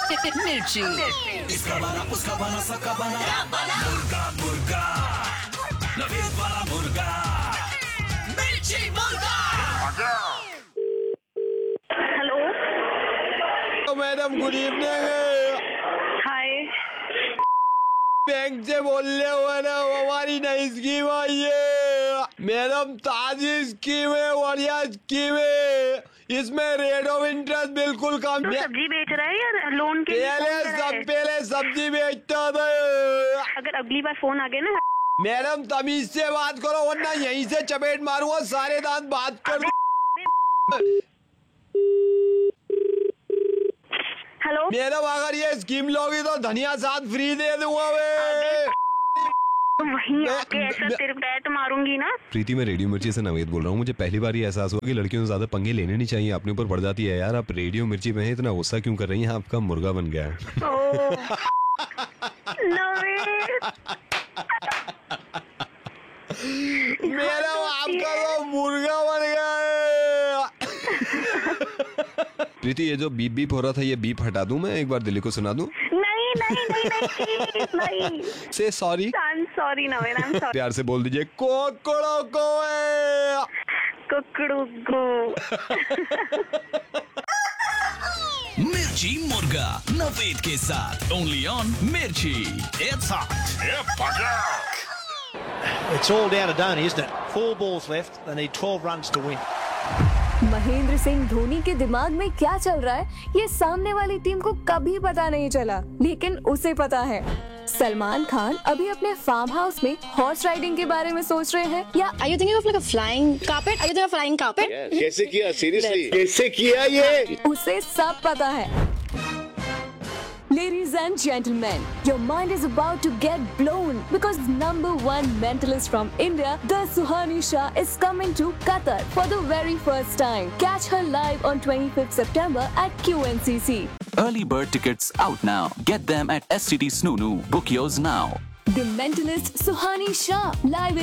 मिर्ची। इसका बना उसका बना सबका बना मुर्गा मुर्गा नवीन वाला मुर्गा मिर्ची मुर्गा। Hello madam good evening. हाय। बैंक से बोल रहे हो ना, हमारी नई स्कीम आई है मैडम, ताजी स्कीम है, बढ़िया स्कीम है। इसमें रेट ऑफ इंटरेस्ट बिल्कुल कम। तो सब्जी बेच रहा है या लोन के लिए फोन कर रहा है? पहले सब्जी बेचता था। अगर अगली बार फोन आ गया ना मैडम तमीज से बात करो वरना यहीं से चपेट मारूंगा, सारे दांत बात कर दूं। हेलो मैडम अगर ये स्कीम लोगी तो धनिया साथ फ्री दे दूंगा मैं। वहीं आके ऐसा तेरे पैर तो मारूंगी ना। प्रीति, मैं रेडियो मिर्ची से नवेद बोल रहा हूँ। मुझे पहली बार ये एहसास हुआ कि लड़कियों से ज्यादा पंगे लेने नहीं चाहिए, अपने ऊपर पड़ जाती है यार। आप रेडियो मिर्ची में इतना गुस्सा क्यों कर रही हैं? आपका मुर्गा बन गया है। मेरा आपका तो मुर्गा बन गया है। प्रीति, ये जो बीप बीप हो रहा था ये बीप हटा दूं मैं? एक बार दिल्ली को सुना दूं? नहीं नहीं नहीं नहीं नहीं। से sorry. Sorry Naveen, I am sorry. प्यार से बोल दीजिए कोकड़ो को। कुकड़ू को। मिर्ची मुर्गा नवेद के साथ ओनली ऑन मिर्ची। It's hot. It's all down to Dhoni, isn't it? 4 balls left. They need 12 runs to win. Mahendra Singh Dhoni के दिमाग में क्या चल रहा है ये सामने वाली टीम को कभी पता नहीं चला, लेकिन उसे पता है। सलमान खान अभी अपने फार्म हाउस में हॉर्स राइडिंग के बारे में सोच रहे हैं। Yeah, are you thinking of like a flying carpet? Are you thinking of flying carpet? कैसे किया? सीरियसली कैसे किया ये? उसे सब पता है। Ladies and gentlemen, your mind is about to get blown because #1 mentalist from India, the Suhani Shah, is coming to Qatar for the very first time. Catch her live on 25th September at QNCC. Early bird tickets out now. Get them at SCT Snoo. Book yours now. The mentalist Suhani Shah live